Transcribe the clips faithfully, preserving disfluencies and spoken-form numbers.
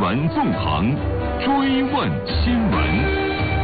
传纵横，追问新闻。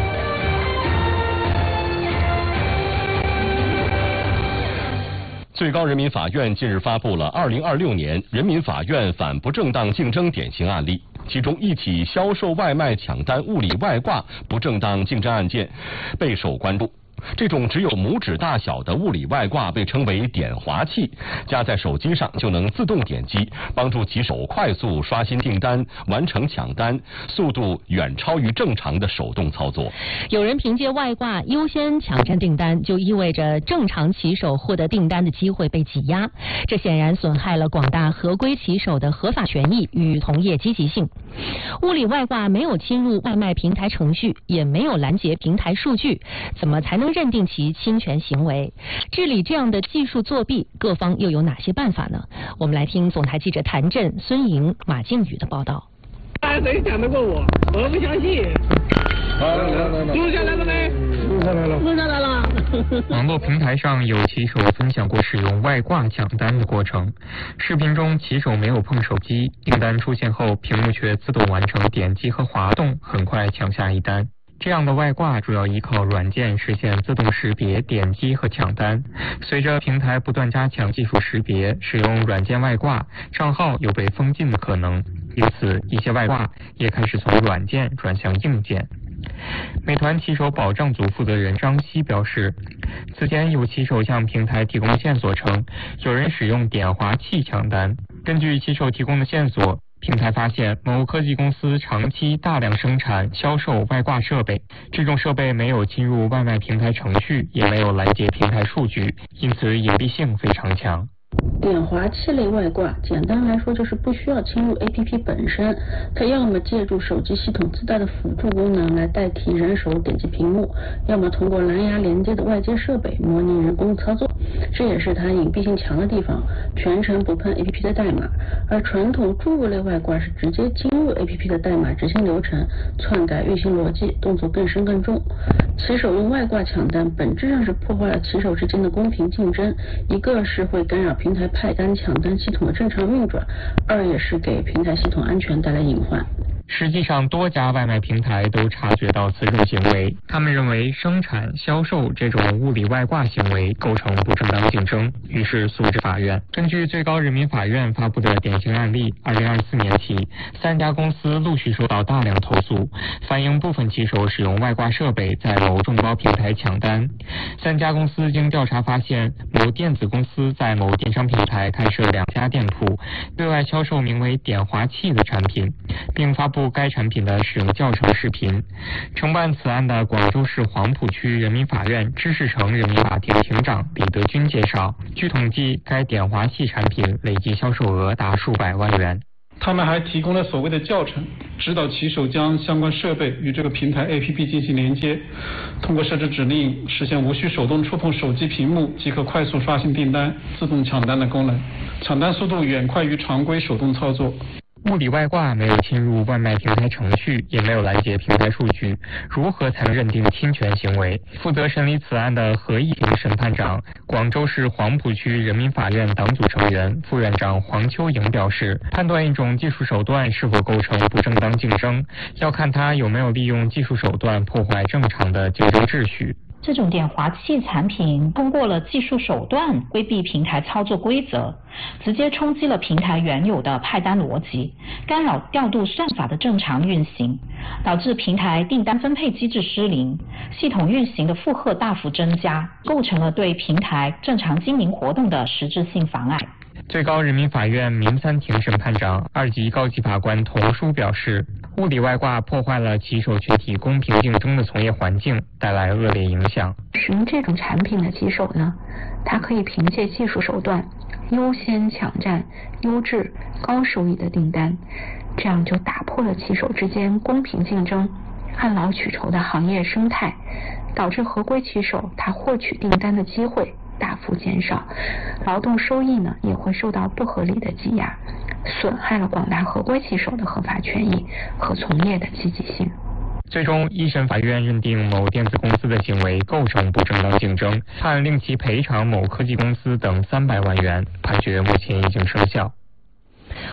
最高人民法院近日发布了二零二六年人民法院反不正当竞争典型案例，其中一起销售外卖抢单物理外挂不正当竞争案件备受关注。这种只有拇指大小的物理外挂被称为点滑器，加在手机上就能自动点击，帮助骑手快速刷新订单，完成抢单，速度远超于正常的手动操作。 有人凭借外挂优先抢占订单，就意味着正常骑手获得订单的机会被挤压，这显然损害了广大合规骑手的合法权益与同业积极性。物理外挂没有侵入外卖平台程序，也没有拦截平台数据，怎么才能认定其侵权行为？治理这样的技术作弊，各方又有哪些办法呢？我们来听总台记者谭震、孙莹、马靖宇的报道。 哎，谁讲得过我？我不相信。好，录下来了没？录下来了。录下来了。 网络平台上有骑手分享过使用外挂抢单的过程。视频中，骑手没有碰手机，订单出现后，屏幕却自动完成点击和滑动，很快抢下一单。这样的外挂主要依靠软件实现自动识别、点击和抢单。随着平台不断加强技术识别，使用软件外挂，账号有被封禁的可能。因此，一些外挂也开始从软件转向硬件。美团骑手保障组负责人张希表示，此前有骑手向平台提供线索称，有人使用点滑器抢单。根据骑手提供的线索，平台发现某科技公司长期大量生产、销售外挂设备，这种设备没有侵入外卖平台程序，也没有拦截平台数据，因此隐蔽性非常强。 点滑器类外挂，简单来说就是不需要侵入 A P P 本身，它要么借助手机系统自带的辅助功能来代替人手点击屏幕，要么通过蓝牙连接的外接设备模拟人工操作，这也是它隐蔽性强的地方，全程不碰 A P P 的代码。而传统注入类外挂是直接进入 A P P 的代码执行流程，篡改运行逻辑，动作更深更重。骑手用外挂抢单，本质上是破坏了骑手之间的公平竞争，一个是会干扰平台派单抢单系统的正常运转，二也是给平台系统安全带来隐患。 实际上，多家外卖平台都察觉到此种行为，他们认为生产、销售这种物理外挂行为构成不正当竞争，于是诉至法院。根据最高人民法院发布的典型案例，二零二四年起，三家公司陆续收到大量投诉，反映部分骑手使用外挂设备在某众包平台抢单。三家公司经调查发现，某电子公司在某电商平台开设两家店铺，对外销售名为点滑器的产品，并发布该产品的使用教程视频。承办此案的广州市黄埔区人民法院知识城人民法庭庭长李德军介绍，据统计，该点滑器产品累计销售额达数百万元。 他们还提供了所谓的教程，指导骑手将相关设备与这个平台 A P P 进行连接，通过设置指令实现无需手动触碰手机屏幕即可快速刷新订单、自动抢单的功能，抢单速度远快于常规手动操作。 物理外挂没有侵入外卖平台程序，也没有拦截平台数据，如何才能认定侵权行为？负责审理此案的何一平审判长、广州市黄埔区人民法院党组成员、副院长黄秋莹表示，判断一种技术手段是否构成不正当竞争，要看它有没有利用技术手段破坏正常的竞争秩序。 这种点滑器产品通过了技术手段规避平台操作规则，直接冲击了平台原有的派单逻辑，干扰调度算法的正常运行，导致平台订单分配机制失灵，系统运行的负荷大幅增加，构成了对平台正常经营活动的实质性妨碍。 最高人民法院民三庭审判长、二级高级法官童书表示，物理外挂破坏了骑手群体公平竞争的从业环境，带来恶劣影响。 使用这种产品的骑手呢，他可以凭借技术手段优先抢占优质高收益的订单，这样就打破了骑手之间公平竞争、按劳取酬的行业生态，导致合规骑手他获取订单的机会大幅减少，劳动收益呢也会受到不合理的挤压，损害了广大合规骑手的合法权益和从业的积极性。 最终，一审法院认定某电子公司的行为构成不正当竞争，判令其赔偿某科技公司等三百万元，判决目前已经生效。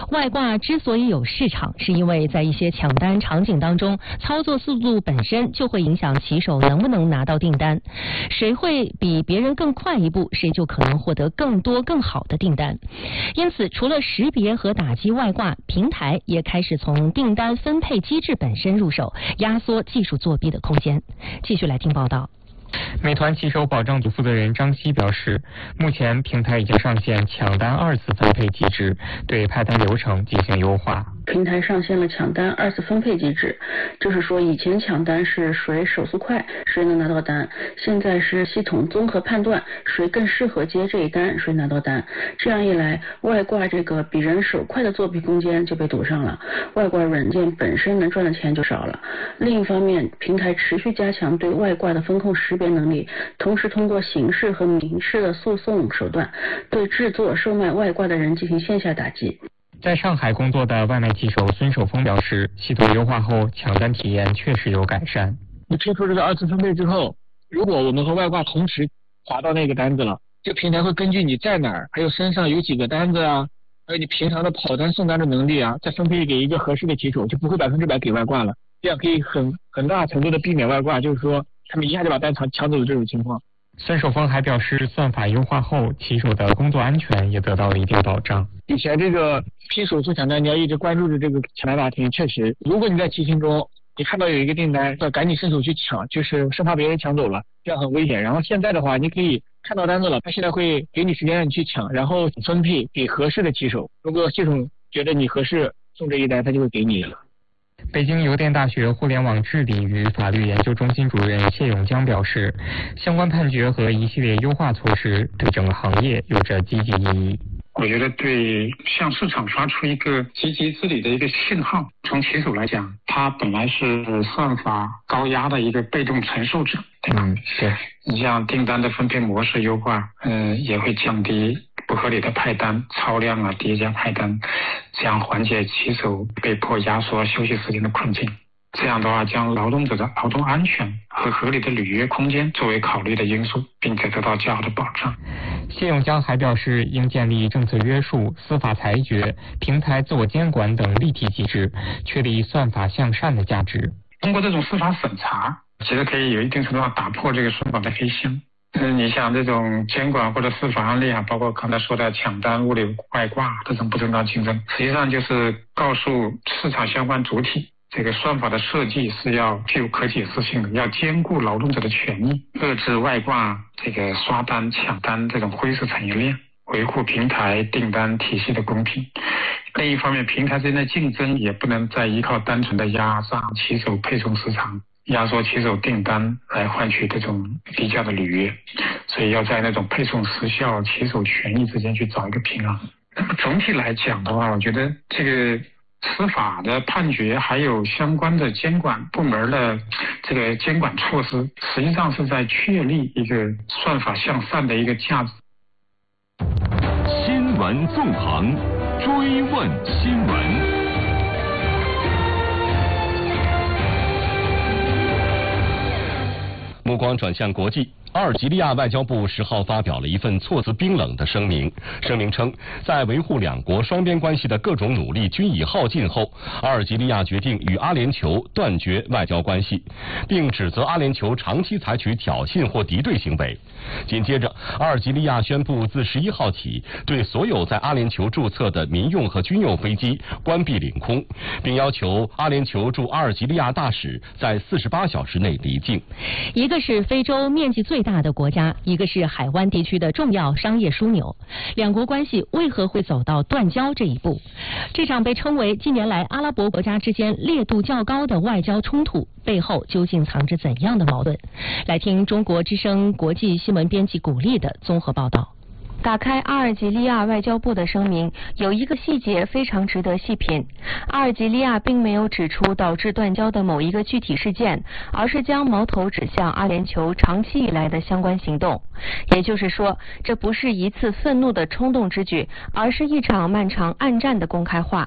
外挂之所以有市场，是因为在一些抢单场景当中，操作速度本身就会影响骑手能不能拿到订单。谁会比别人更快一步，谁就可能获得更多更好的订单。因此，除了识别和打击外挂，平台也开始从订单分配机制本身入手，压缩技术作弊的空间。继续来听报道。 美团骑手保障组负责人张希表示，目前平台已经上线抢单二次分配机制，对派单流程进行优化。 平台上线了抢单二次分配机制，就是说以前抢单是谁手速快谁能拿到单，现在是系统综合判断谁更适合接这一单谁拿到单，这样一来外挂这个比人手快的作弊空间就被堵上了，外挂软件本身能赚的钱就少了。另一方面，平台持续加强对外挂的风控识别能力，同时通过刑事和民事的诉讼手段对制作售卖外挂的人进行线下打击。 在上海工作的外卖骑手孙守峰表示，系统优化后抢单体验确实有改善。 你推出这个二次分配之后，如果我们和外挂同时划到那个单子了，这个平台会根据你在哪儿，还有身上有几个单子啊，还有你平常的跑单送单的能力啊，再分配给一个合适的骑手，就不会百分之百给外挂了。这样可以很很大程度的避免外挂，就是说他们一下就把单抢抢走的这种情况。 孙守峰还表示，算法优化后，骑手的工作安全也得到了一定保障。 以前这个拼手速抢单，你要一直关注着这个抢单大厅，确实，如果你在骑行中，你看到有一个订单，要赶紧伸手去抢，就是生怕别人抢走了，这样很危险。然后现在的话，你可以看到单子了，他现在会给你时间让你去抢，然后分配给合适的骑手。如果系统觉得你合适送这一单，他就会给你了。 北京邮电大学互联网治理与法律研究中心主任谢永江表示，相关判决和一系列优化措施对整个行业有着积极意义。 我觉得对向市场发出一个积极治理的一个信号。从骑手来讲，他本来是算法高压的一个被动承受者，对吧？ 嗯，对。 你像订单的分配模式优化，嗯、呃，也会降低不合理的派单、超量啊、叠加派单，这样缓解骑手被迫压缩休息时间的困境。这样的话，将劳动者的劳动安全和合理的履约空间作为考虑的因素，并且得到较好的保障。 谢永江还表示，应建立政策约束、司法裁决、平台自我监管等立体机制，确立算法向善的价值。 通过这种司法审查，其实可以有一定程度上打破这个算法的黑箱。嗯，你像这种监管或者司法案例啊，包括刚才说的抢单、物理外挂这种不正当竞争，实际上就是告诉市场相关主体，这个算法的设计是要具有可解释性的，要兼顾劳动者的权益，遏制外挂、这个刷单、抢单这种灰色产业链，维护平台订单体系的公平。另一方面，平台之间的竞争也不能再依靠单纯的压榨骑手配送时长、压缩骑手订单来换取这种低价的履约，所以要在那种配送时效、骑手权益之间去找一个平衡。那么总体来讲的话，我觉得这个司法的判决还有相关的监管部门的这个监管措施，实际上是在确立一个算法向善的一个价值。 新闻纵横，追问新闻。 目光转向国际，阿尔及利亚外交部十号发表了一份措辞冰冷的声明。声明称，在维护两国双边关系的各种努力均已耗尽后，阿尔及利亚决定与阿联酋断绝外交关系，并指责阿联酋长期采取挑衅或敌对行为。紧接着，阿尔及利亚宣布自十一号起，对所有在阿联酋注册的民用和军用飞机关闭领空，并要求阿联酋驻阿尔及利亚大使在四十八小时内离境。 一个是非洲面积最大的国家，一个是海湾地区的重要商业枢纽，两国关系为何会走到断交这一步？这场被称为近年来阿拉伯国家之间烈度较高的外交冲突背后究竟藏着怎样的矛盾？来听中国之声国际新闻编辑古丽的综合报道。 打开阿尔及利亚外交部的声明，有一个细节非常值得细品。阿尔及利亚并没有指出导致断交的某一个具体事件，而是将矛头指向阿联酋长期以来的相关行动。也就是说，这不是一次愤怒的冲动之举，而是一场漫长暗战的公开化。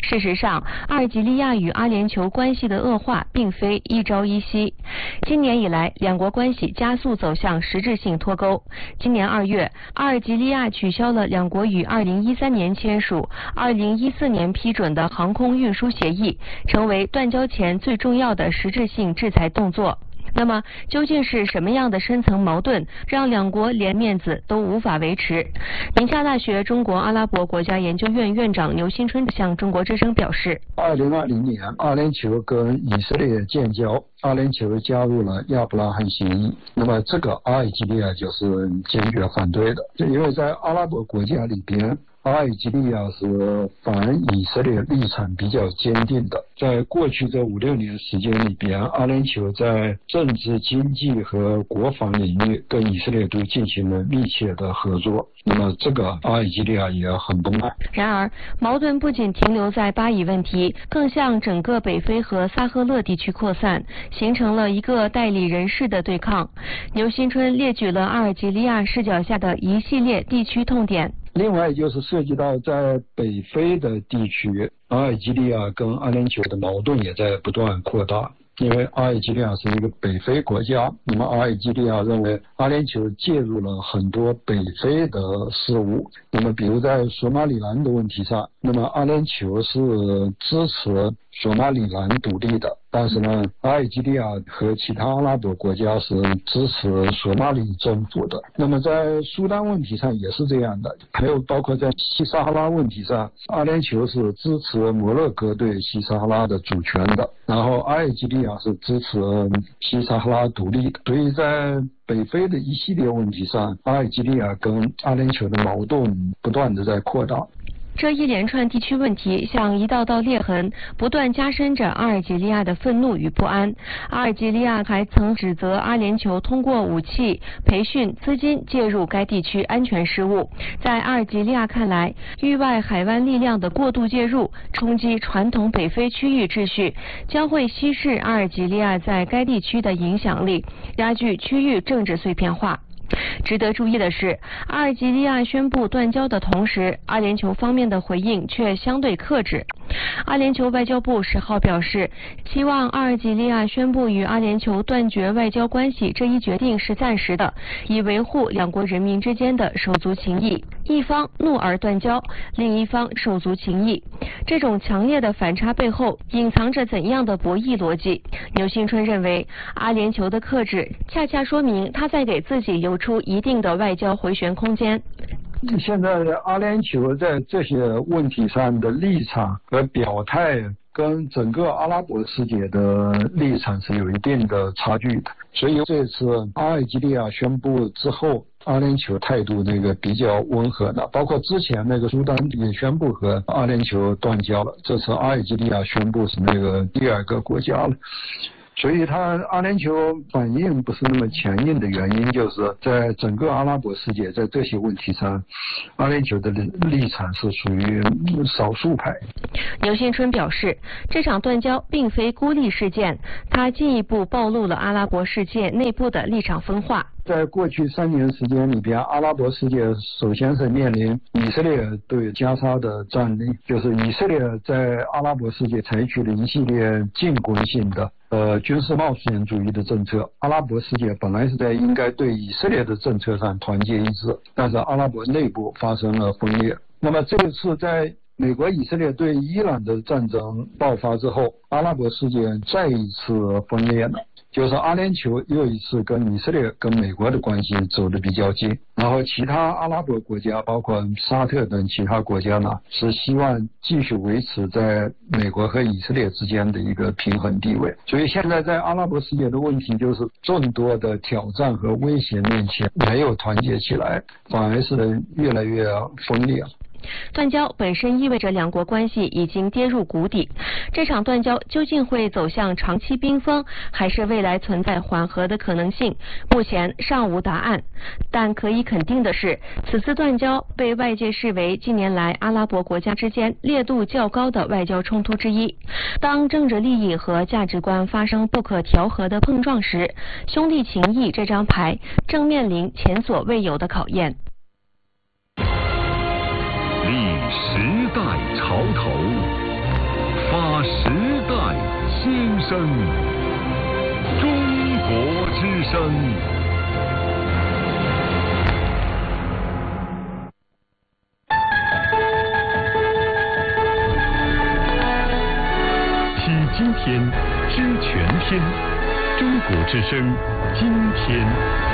事实上，阿尔及利亚与阿联酋关系的恶化并非一朝一夕。今年以来，两国关系加速走向实质性脱钩。今年二月，阿尔及利亚取消了两国于二零一三年签署、二零一四年批准的航空运输协议，成为断交前最重要的实质性制裁动作。那么，究竟是什么样的深层矛盾，让两国连面子都无法维持？宁夏大学中国阿拉伯国家研究院院长牛新春向中国之声表示： 二零二零年，阿联酋跟以色列建交，阿联酋加入了亚伯拉罕协议。那么，这个阿尔及利亚就是坚决反对的，因为在阿拉伯国家里边，阿尔及利亚是反以色列立场比较坚定的。在过去这五六年时间里边，阿联酋在政治、经济和国防领域跟以色列都进行了密切的合作。那么这个阿尔及利亚也很不满。 然而，矛盾不仅停留在巴以问题，更向整个北非和撒赫勒地区扩散，形成了一个代理人式的对抗。牛新春列举了阿尔及利亚视角下的一系列地区痛点。 另外就是涉及到在北非的地区，阿尔及利亚跟阿联酋的矛盾也在不断扩大。因为阿尔及利亚是一个北非国家，那么阿尔及利亚认为阿联酋介入了很多北非的事务。那么比如在索马里兰的问题上，那么阿联酋是支持索马里兰独立的，但是呢，阿尔及利亚和其他阿拉伯国家是支持索马里政府的。那么在苏丹问题上也是这样的，还有包括在西撒哈拉问题上，阿联酋是支持摩洛哥对西撒哈拉的主权的，然后阿尔及利亚是支持西撒哈拉独立的。所以在北非的一系列问题上，阿尔及利亚跟阿联酋的矛盾不断的在扩大。 这一连串地区问题像一道道裂痕，不断加深着阿尔及利亚的愤怒与不安。阿尔及利亚还曾指责阿联酋通过武器、培训、资金介入该地区安全事务。在阿尔及利亚看来，域外海湾力量的过度介入，冲击传统北非区域秩序，将会稀释阿尔及利亚在该地区的影响力，加剧区域政治碎片化。值得注意的是，阿尔及利亚宣布断交的同时，阿联酋方面的回应却相对克制。阿联酋外交部十号表示，希望阿尔及利亚宣布与阿联酋断绝外交关系这一决定是暂时的，以维护两国人民之间的手足情谊。一方怒而断交，另一方手足情谊，这种强烈的反差背后隐藏着怎样的博弈逻辑？牛新春认为，阿联酋的克制恰恰说明他在给自己留出一定的外交回旋空间。 现在阿联酋在这些问题上的立场和表态跟整个阿拉伯世界的立场是有一定的差距的，所以这次阿尔及利亚宣布之后，阿联酋态度那个比较温和的，包括之前那个苏丹也宣布和阿联酋断交了，这次阿尔及利亚宣布是那个第二个国家了。所以他阿联酋反应不是那么强硬的原因，就是在整个阿拉伯世界，在这些问题上，阿联酋的立场是属于少数派。 牛新春表示，这场断交并非孤立事件，他进一步暴露了阿拉伯世界内部的立场分化。 在过去三年时间里边，阿拉伯世界首先是面临以色列对加沙的战力，就是以色列在阿拉伯世界采取了一系列进攻性的呃军事冒险主义的政策。阿拉伯世界本来是在应该对以色列的政策上团结一致，但是阿拉伯内部发生了分裂。那么这次在美国以色列对伊朗的战争爆发之后，阿拉伯世界再一次分裂了。就是阿联酋又一次跟以色列跟美国的关系走得比较近，然后其他阿拉伯国家包括沙特等其他国家呢，是希望继续维持在美国和以色列之间的一个平衡地位。所以现在在阿拉伯世界的问题就是众多的挑战和威胁面前没有团结起来，反而是越来越分裂。 断交本身意味着两国关系已经跌入谷底，这场断交究竟会走向长期冰封，还是未来存在缓和的可能性，目前尚无答案。但可以肯定的是，此次断交被外界视为近年来阿拉伯国家之间烈度较高的外交冲突之一。当政治利益和价值观发生不可调和的碰撞时，兄弟情谊这张牌正面临前所未有的考验。 历时代潮头， 心声，中国之声。体今天，知全天，中国之声，今天。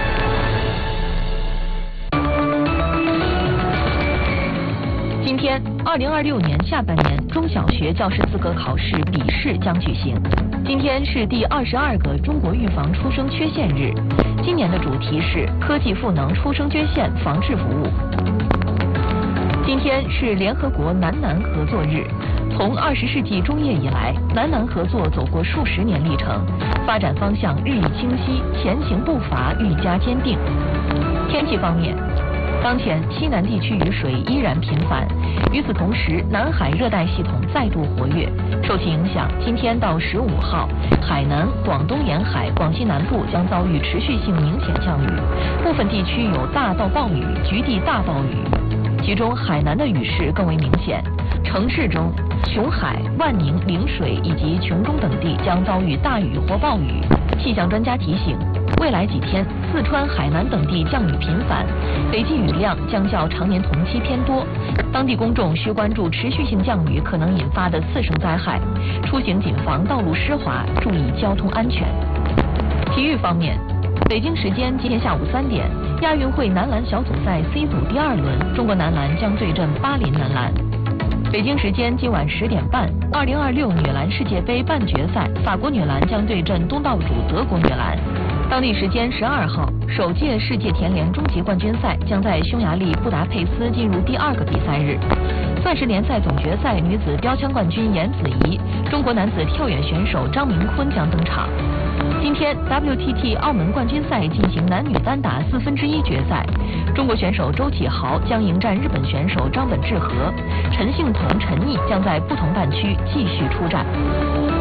今天，二零二六年下半年中小学教师资格考试笔试将举行。今天是第二十二个中国预防出生缺陷日，今年的主题是科技赋能出生缺陷防治服务。今天是联合国南南合作日。从二十世纪中叶以来，南南合作走过数十年历程，发展方向日益清晰，前行步伐愈加坚定。天气方面，当前西南地区雨水依然频繁，与此同时，南海热带系统再度活跃。受其影响，今天到十五号，海南、广东沿海、广西南部将遭遇持续性明显降雨，部分地区有大到暴雨、局地大暴雨。其中海南的雨势更为明显，城市中琼海、万宁、陵水以及琼中等地将遭遇大雨或暴雨。气象专家提醒，未来几天四川、海南等地降雨频繁，累计雨量将较常年同期偏多，当地公众需关注持续性降雨可能引发的次生灾害，出行谨防道路湿滑，注意交通安全。体育方面，北京时间今天下午三点，亚运会男篮小组赛 C 组第二轮，中国男篮将对阵巴林男篮。北京时间今晚十点半，二零二六女篮世界杯半决赛，法国女篮将对阵东道主德国女篮。当地时间十二号，首届世界田联终极冠军赛将在匈牙利布达佩斯进入第二个比赛日。钻石联赛总决赛女子标枪冠军颜子怡，中国男子跳远选手张明坤将登场。今天 W T T 澳门冠军赛进行男女单打四分之一决赛，中国选手周启豪将迎战日本选手张本智和，陈幸同、陈毅将在不同半区继续出战。